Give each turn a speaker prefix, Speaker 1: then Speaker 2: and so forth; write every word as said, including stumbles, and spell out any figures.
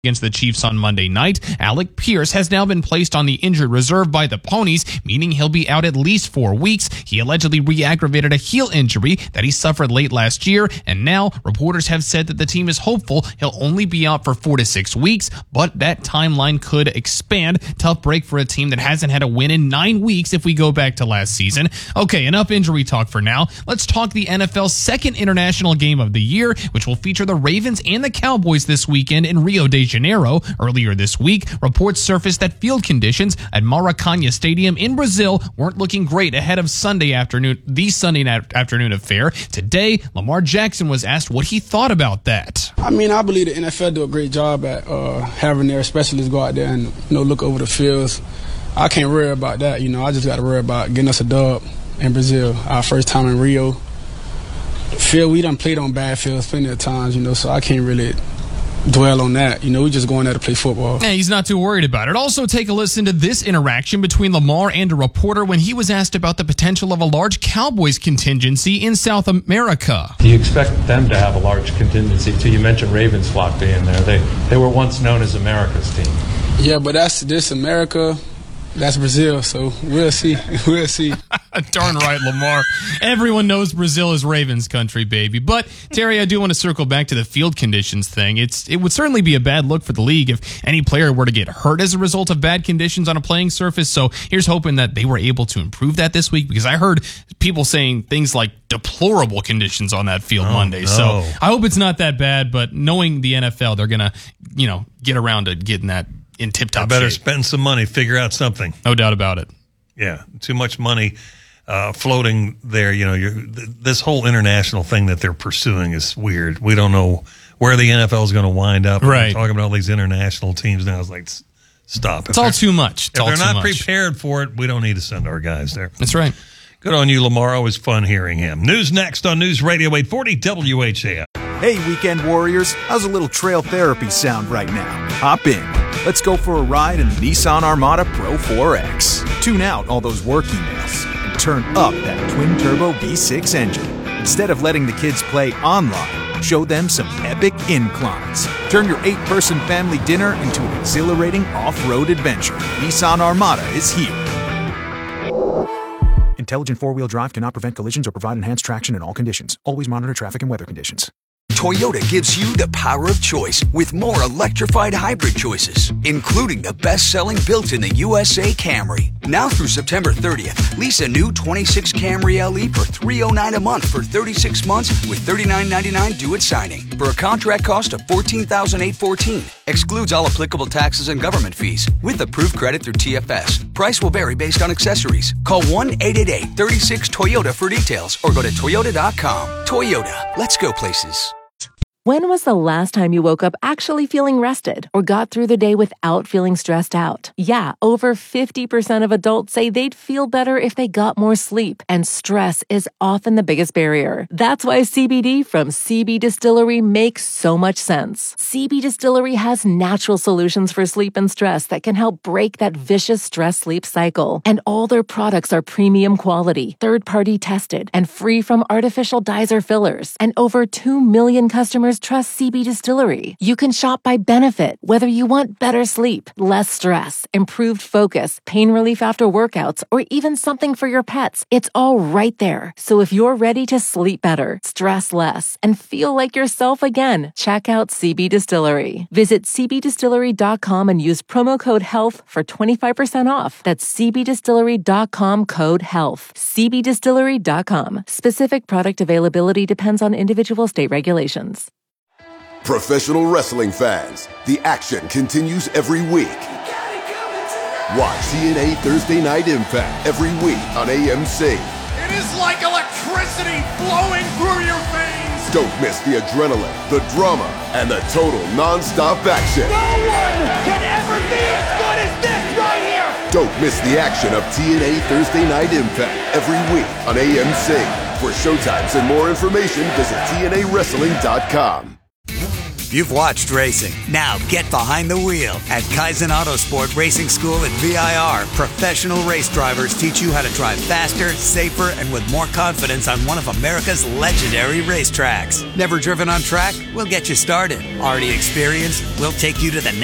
Speaker 1: against the Chiefs on Monday night. Alec Pierce has now been placed on the injured reserve by the Ponies, meaning he'll be out at least four weeks. He allegedly re-aggravated a heel injury that he suffered late last year, and now reporters have said that the team is hopeful he'll only be out for four to six weeks, but that timeline could expand. Tough break for a team that hasn't had a win in nine weeks if we go back to last season. Okay, enough injury talk for now. Let's talk the N F L's second international game of the year, which will feature the Ravens and the Cowboys this weekend in Rio de Janeiro. Earlier this week, reports surfaced that field conditions at Maracanã Stadium in Brazil weren't looking great ahead of Sunday afternoon, the Sunday afternoon affair. Today, Lamar Jackson was asked what he thought about that.
Speaker 2: I mean, I believe the N F L do a great job at uh, having their specialists go out there and, you know, look over the fields. I can't worry about that, you know. I just got to worry about getting us a dub in Brazil. Our first time in Rio. Field, we done played on bad fields plenty of times, you know, so I can't really dwell on that. You know, we just going there to play football.
Speaker 1: Yeah, he's not too worried about it. Also, take a listen to this interaction between Lamar and a reporter when he was asked about the potential of a large Cowboys contingency in South America.
Speaker 3: Do you expect them to have a large contingency too? You mentioned Ravens flock being there. They they were once known as America's team.
Speaker 2: Yeah, but that's this America. That's Brazil, so we'll see. We'll see.
Speaker 1: Darn right, Lamar. Everyone knows Brazil is Ravens country, baby. But, Terry, I do want to circle back to the field conditions thing. It's It would certainly be a bad look for the league if any player were to get hurt as a result of bad conditions on a playing surface. So here's hoping that they were able to improve that this week, because I heard people saying things like deplorable conditions on that field
Speaker 4: oh,
Speaker 1: Monday.
Speaker 4: No.
Speaker 1: So I hope it's not that bad, but knowing the N F L, they're going to, you know, get around to getting that in tip-top
Speaker 4: I better
Speaker 1: shape.
Speaker 4: spend some money, figure out something.
Speaker 1: No doubt about it.
Speaker 4: Yeah, too much money uh, floating there. You know, you're, th- this whole international thing that they're pursuing is weird. We don't know where the N F L is going to wind up.
Speaker 1: Right.
Speaker 4: We're talking about all these international teams now. It's like, stop.
Speaker 1: It's all too much. It's
Speaker 4: if
Speaker 1: all
Speaker 4: they're
Speaker 1: too
Speaker 4: not
Speaker 1: much.
Speaker 4: prepared for it, we don't need to send our guys there.
Speaker 1: That's right.
Speaker 4: Good on you, Lamar. Always fun hearing him. News next on News Radio eight forty W H A M.
Speaker 5: Hey, weekend warriors. How's a little trail therapy sound right now? Hop in. Let's go for a ride in the Nissan Armada Pro four X. Tune out all those work emails and turn up that twin-turbo V six engine. Instead of letting the kids play online, show them some epic inclines. Turn your eight-person family dinner into an exhilarating off-road adventure. Nissan Armada is here. Intelligent four-wheel drive cannot prevent collisions or provide enhanced traction in all conditions. Always monitor traffic and weather conditions.
Speaker 6: Toyota gives you the power of choice with more electrified hybrid choices, including the best-selling built-in-the U S A Camry. Now through September thirtieth, lease a new twenty-six Camry L E for three hundred nine dollars a month for thirty-six months with thirty-nine ninety-nine due at signing. For a contract cost of fourteen thousand eight hundred fourteen dollars. Excludes all applicable taxes and government fees. With approved credit through T F S. Price will vary based on accessories. Call one eight eight eight, three six, Toyota for details or go to toyota dot com. Toyota, let's go places.
Speaker 7: When was the last time you woke up actually feeling rested or got through the day without feeling stressed out? Yeah, over fifty percent of adults say they'd feel better if they got more sleep, and stress is often the biggest barrier. That's why C B D from C B Distillery makes so much sense. C B Distillery has natural solutions for sleep and stress that can help break that vicious stress-sleep cycle. And all their products are premium quality, third-party tested, and free from artificial dyes or fillers. And over two million customers trust C B Distillery. You can shop by benefit, whether you want better sleep, less stress, improved focus, pain relief after workouts, or even something for your pets. It's all right there. So if you're ready to sleep better, stress less, and feel like yourself again, check out C B Distillery. Visit c b distillery dot com and use promo code HEALTH for twenty-five percent off. That's c b distillery dot com code HEALTH. c b distillery dot com. Specific product availability depends on individual state regulations.
Speaker 8: Professional wrestling fans, the action continues every week. Watch T N A Thursday Night Impact every week on A M C.
Speaker 9: It is like electricity flowing through your veins.
Speaker 8: Don't miss the adrenaline, the drama, and the total non-stop action.
Speaker 9: No one can ever be as good as this right here.
Speaker 8: Don't miss the action of T N A Thursday Night Impact every week on A M C. For showtimes and more information, visit T N A wrestling dot com.
Speaker 6: You've watched racing. Now get behind the wheel. At Kaizen Autosport Racing School at V I R, professional race drivers teach you how to drive faster, safer, and with more confidence on one of America's legendary racetracks. Never driven on track? We'll get you started. Already experienced? We'll take you to the